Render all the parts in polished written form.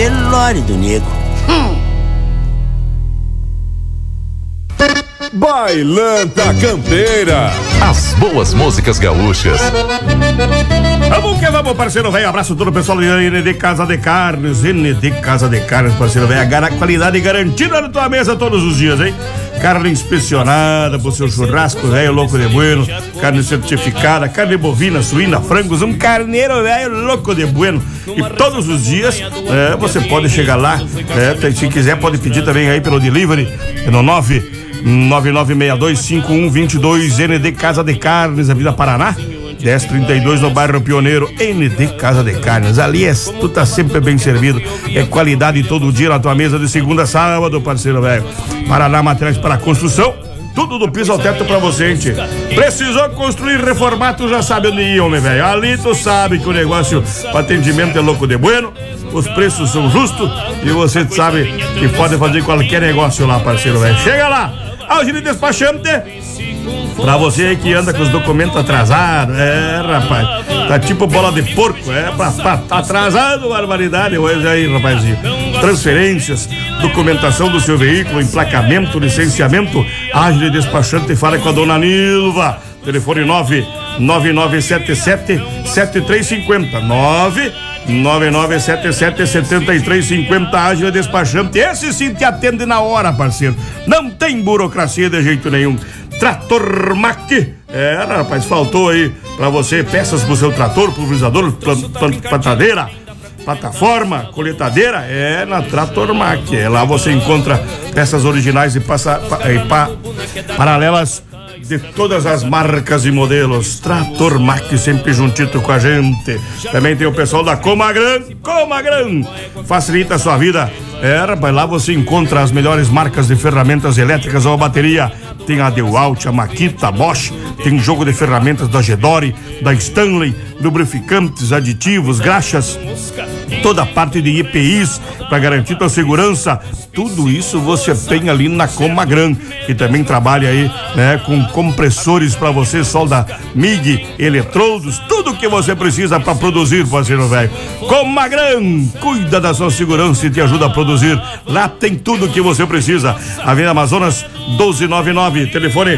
velório do nego. Bailanta Campeira. As boas músicas gaúchas. Vamos que vamos, parceiro velho. Abraço todo o pessoal de ND Casa de Carnes. ND Casa de Carnes, parceiro velho. Qualidade garantida na tua mesa todos os dias, hein? Carne inspecionada pro seu churrasco velho, louco de bueno. Carne certificada, carne bovina, suína, frangos. Um carneiro velho, louco de bueno. E todos os dias você pode chegar lá. Se quiser, pode pedir também aí pelo delivery. No 99625122 ND Casa de Carnes, Avenida Paraná 1032, no bairro Pioneiro. ND Casa de Carnes, ali tu tá sempre bem servido, é qualidade todo dia na tua mesa de segunda a sábado, parceiro velho. Paraná Materiais para Construção, tudo do piso ao teto pra você, gente. Precisou construir, reformar, tu já sabe onde ir, homem velho. Ali tu sabe que o negócio, o atendimento é louco de bueno, os preços são justos e você sabe que pode fazer qualquer negócio lá, parceiro velho. Chega lá, Algine Despachante, pra você aí que anda com os documentos atrasados, rapaz, tá tipo bola de porco, tá atrasado, barbaridade hoje aí, rapazinho. Transferências, documentação do seu veículo, emplacamento, licenciamento, Algine Despachante, fala com a dona Nilva, telefone 99977-7350, 9977-7350, Ágil Despachante. Esse sim te atende na hora, parceiro. Não tem burocracia de jeito nenhum. Trator Mac. Rapaz, faltou aí pra você peças pro seu trator, pulverizador, plantadeira, plataforma, coletadeira, na Trator Mac. Lá você encontra peças originais e paralelas de todas as marcas e modelos. Trator Mac, sempre juntito com a gente. Também tem o pessoal da Comagran. Facilita a sua vida. Rapaz, lá você encontra as melhores marcas de ferramentas elétricas ou bateria. Tem a DeWalt, a Makita, a Bosch. Tem jogo de ferramentas da Gedore, da Stanley, lubrificantes, aditivos, graxas, toda a parte de EPIs para garantir tua segurança. Tudo isso você tem ali na Comagran, que também trabalha aí, com compressores para você, solda MIG, eletrodos, tudo que você precisa para produzir, parceiro velho. Comagran, cuida da sua segurança e te ajuda a produzir. Lá tem tudo que você precisa. Avenida Amazonas 1299, telefone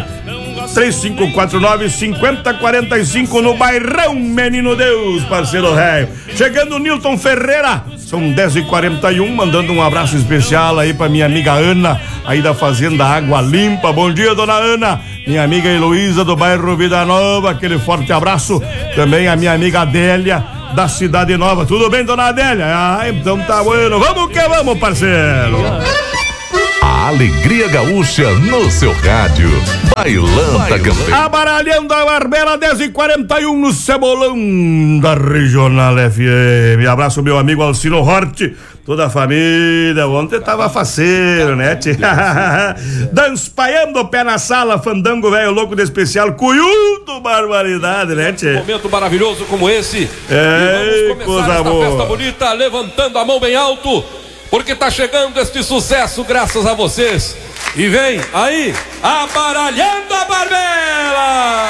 3549-5045 no bairrão Menino Deus, parceiro velho. Chegando o Nilton Ferreira, são 10h41, mandando um abraço especial aí pra minha amiga Ana, aí da Fazenda Água Limpa. Bom dia, dona Ana. Minha amiga Heloísa do bairro Vida Nova, aquele forte abraço. Também a minha amiga Adélia da Cidade Nova. Tudo bem, dona Adélia? Então tá bueno. Vamos que vamos, parceiro. A alegria gaúcha no seu rádio. Bailanta Campeira. Abaralhando a Barbela, 10h41 no Cebolão da Regional FM. Abraço meu amigo Alcino Hort, toda a família. Ontem tava faceiro, né, tia? Danspaiando o pé na sala, fandango velho louco de especial, cuyudo, barbaridade, né, tia? Um momento maravilhoso como esse. E vamos começar esta festa bonita, levantando a mão bem alto, porque tá chegando este sucesso graças a vocês. E vem aí, Abaralhando a Barbela!